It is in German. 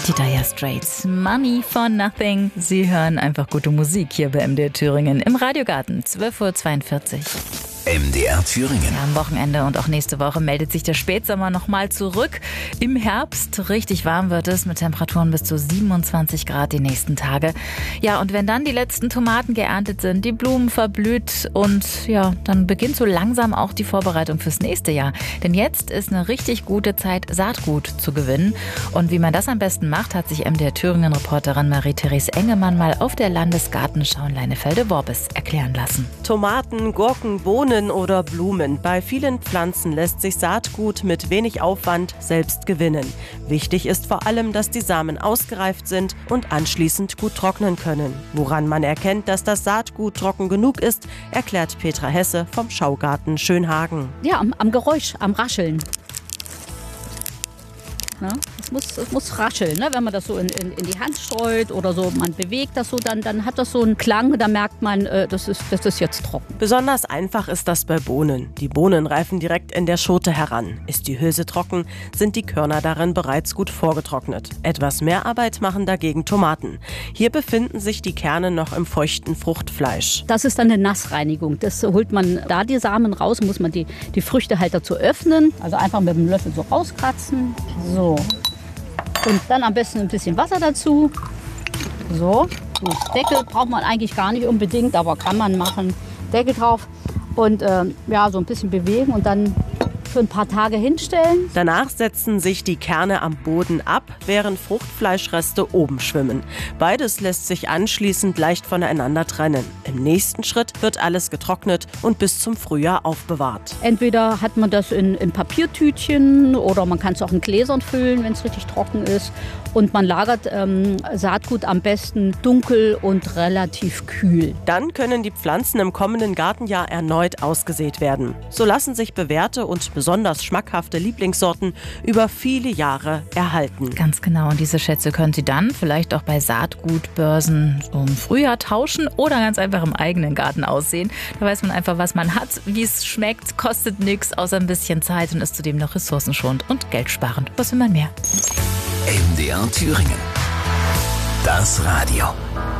Die Dire Straits, Money for Nothing. Sie hören einfach gute Musik hier bei MDR Thüringen im Radiogarten, 12:42 Uhr. MDR Thüringen. Ja, am Wochenende und auch nächste Woche meldet sich der Spätsommer nochmal zurück. Im Herbst richtig warm wird es mit Temperaturen bis zu 27 Grad die nächsten Tage. Ja, und wenn dann die letzten Tomaten geerntet sind, die Blumen verblüht und ja, dann beginnt so langsam auch die Vorbereitung fürs nächste Jahr. Denn jetzt ist eine richtig gute Zeit, Saatgut zu gewinnen. Und wie man das am besten macht, hat sich MDR Thüringen-Reporterin Marie-Therese Engemann mal auf der Landesgartenschau in Leinefelde-Worbis erklären lassen. Tomaten, Gurken, Bohnen oder Blumen. Bei vielen Pflanzen lässt sich Saatgut mit wenig Aufwand selbst gewinnen. Wichtig ist vor allem, dass die Samen ausgereift sind und anschließend gut trocknen können. Woran man erkennt, dass das Saatgut trocken genug ist, erklärt Petra Hesse vom Schaugarten Schönhagen. Ja, am Geräusch, am Rascheln. Ja, es muss rascheln, ne? Wenn man das so in die Hand streut oder so, man bewegt das so, dann hat das so einen Klang, da merkt man, das ist jetzt trocken. Besonders einfach ist das bei Bohnen. Die Bohnen reifen direkt in der Schote heran. Ist die Hülse trocken, sind die Körner darin bereits gut vorgetrocknet. Etwas mehr Arbeit machen dagegen Tomaten. Hier befinden sich die Kerne noch im feuchten Fruchtfleisch. Das ist dann eine Nassreinigung. Das holt man da die Samen raus, muss man die Früchte halt dazu öffnen. Also einfach mit dem Löffel so rauskratzen. So. Und dann am besten ein bisschen Wasser dazu. So. Deckel braucht man eigentlich gar nicht unbedingt, aber kann man machen. Deckel drauf und ja, so ein bisschen bewegen und dann für ein paar Tage hinstellen. Danach setzen sich die Kerne am Boden ab, während Fruchtfleischreste oben schwimmen. Beides lässt sich anschließend leicht voneinander trennen. Im nächsten Schritt wird alles getrocknet und bis zum Frühjahr aufbewahrt. Entweder hat man das in Papiertütchen oder man kann es auch in Gläsern füllen, wenn es richtig trocken ist. Und man lagert Saatgut am besten dunkel und relativ kühl. Dann können die Pflanzen im kommenden Gartenjahr erneut ausgesät werden. So lassen sich bewährte und besonders schmackhafte Lieblingssorten über viele Jahre erhalten. Ganz genau. Und diese Schätze können Sie dann vielleicht auch bei Saatgutbörsen im Frühjahr tauschen oder ganz einfach im eigenen Garten aussehen. Da weiß man einfach, was man hat, wie es schmeckt, kostet nichts außer ein bisschen Zeit und ist zudem noch ressourcenschonend und geldsparend. Was will man mehr? MDR Thüringen. Das Radio.